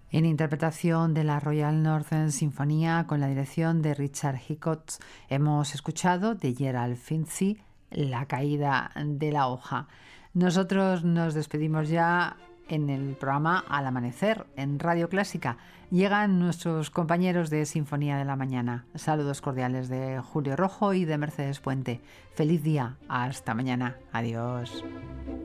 En interpretación de la Royal Northern Sinfonía con la dirección de Richard Hickox, hemos escuchado de Gerald Finzi La caída de la hoja. Nosotros nos despedimos ya en el programa Al Amanecer en Radio Clásica. Llegan nuestros compañeros de Sinfonía de la Mañana. Saludos cordiales de Julio Rojo y de Mercedes Puente. Feliz día. Hasta mañana. Adiós.